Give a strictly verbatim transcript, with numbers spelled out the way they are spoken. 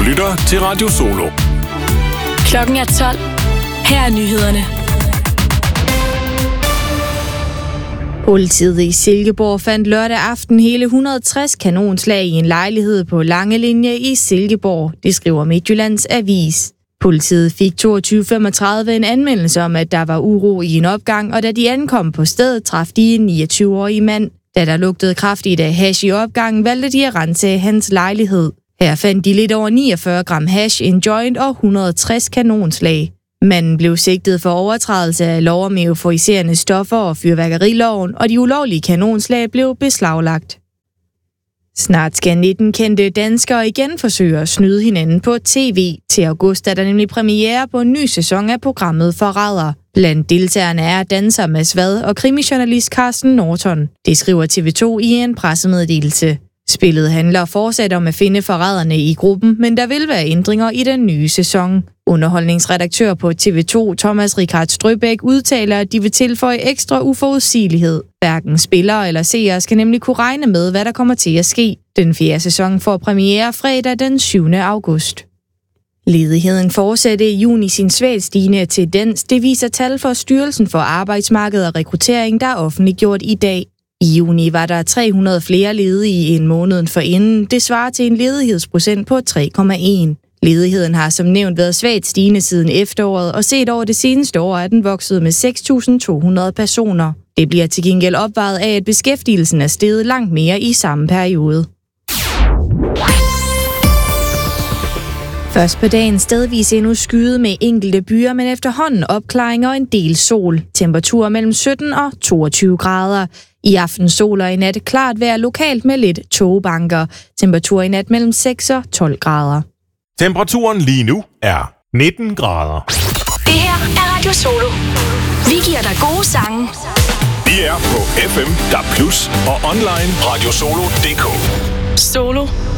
lytter til Radio Solo. Klokken er tolv. Her er nyhederne. Politiet i Silkeborg fandt lørdag aften hele et hundrede og tres kanonslag i en lejlighed på Langelinje i Silkeborg, det skriver Midtjyllands Avis. Politiet fik toogtyve femogtredive en anmeldelse om, at der var uro i en opgang, og da de ankom på stedet, traf de en niogtyve-årig mand. Da der lugtede kraftigt af hash i opgangen, valgte de at rense hans lejlighed. Her fandt de lidt over niogfyrre gram hash, en joint og et hundrede og tres kanonslag. Manden blev sigtet for overtrædelse af lov om euforiserende stoffer og fyrværkeriloven, og de ulovlige kanonslag blev beslaglagt. Snart skal nitten kendte danskere igen forsøge at snyde hinanden på tv. Til august er der nemlig premiere på en ny sæson af programmet Forræder. Blandt deltagerne er danser Mads Vad og krimijournalist Carsten Norton. Det skriver T V to i en pressemeddelelse. Spillet handler fortsat om at finde forræderne i gruppen, men der vil være ændringer i den nye sæson. Underholdningsredaktør på T V to, Thomas Richard Strøbæk, udtaler, at de vil tilføje ekstra uforudsigelighed. Hverken spillere eller seere skal nemlig kunne regne med, hvad der kommer til at ske. Den fjerde sæson får premiere fredag den syvende august. Ledigheden fortsatte i juni sin svagt stigende tendens. Det viser tal fra Styrelsen for Arbejdsmarked og Rekruttering, der er offentliggjort i dag. I juni var der tre hundrede flere ledige end måneden forinden. Det svarer til en ledighedsprocent på tre komma en. Ledigheden har som nævnt været svagt stigende siden efteråret, og set over det seneste år er den vokset med seks tusind to hundrede personer. Det bliver til gengæld opvejet af, at beskæftigelsen er steget langt mere i samme periode. Først på dagen stedvis endnu skyde med enkelte byer, men efterhånden opklaringer og en del sol. Temperaturer mellem sytten og toogtyve grader. I aften sol og i nat klart vejr lokalt med lidt tågebanker. Temperatur i nat mellem seks og tolv grader. Temperaturen lige nu er nitten grader. Det her er Radio Solo. Vi giver dig gode sange. Vi er på F M, D A B plus og online radiosolo punktum d k. Solo